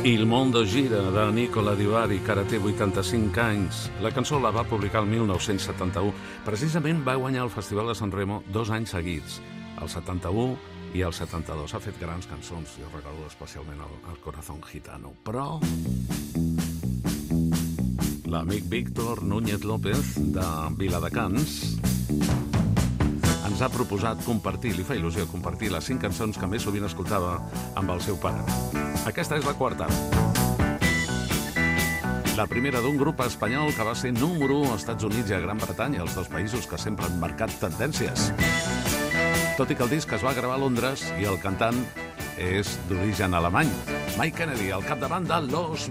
Il mondo gira, de Nicola Di Bari, que ara té 85 anys. La cançó la va publicar el 1971. Precisament va guanyar el Festival de San Remo 2 anys seguits, el 71 i el 72. Ha fet grans cançons, jo recordo especialment el Corazón Gitano. Però l'amic Víctor Núñez López, de Viladecans, ens ha proposat compartir, li fa il·lusió compartir les 5 cançons que més sovint escoltava amb el seu pare. Aquesta és la quarta. La primera d'un grup espanyol que va ser número 1 als Estats Units i a Gran Bretanya, els dos països que sempre han marcat tendències. Tot i que el disc es va gravar a Londres i el cantant és d'origen alemany. Mike Kennedy, al capdavant de Los